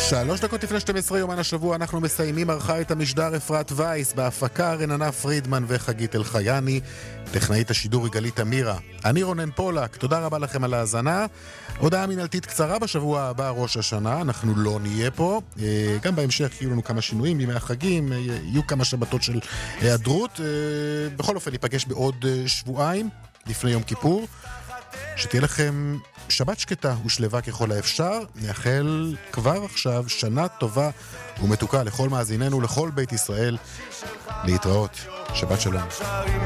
3 דקות לפני 12 יומן השבוע אנחנו מסיימים. ערכה את המשדר אפרת וייס, בהפקה רננה פרידמן וחגית אלחייני, טכנאית השידור גלית אמירה. אני רונן פולק, תודה רבה לכם על ההאזנה. הודעה מנהלתית קצרה: בשבוע הבא ראש השנה, אנחנו לא נהיה פה, גם בהמשך יהיו לנו כמה שינויים, ימי החגים, יהיו כמה שבתות של היעדרות. בכל אופן ניפגש בעוד שבועיים לפני יום כיפור. שתהיה לכם שבת שקטה ושלווה ככל האפשר. נאחל כבר עכשיו שנה טובה ומתוקה לכל מאזיננו, לכל בית ישראל. להתראות, שבת שלום.